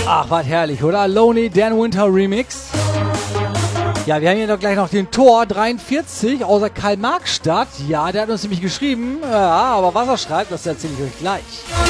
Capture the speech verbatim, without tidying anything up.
Ach, was herrlich, oder? Lonely Dan Winter Remix. Ja, wir haben hier doch gleich noch den Tor dreiundvierzig aus der Karl-Marx-Stadt. Ja, der hat uns nämlich geschrieben. Ja, aber was er schreibt, das erzähle ich euch gleich.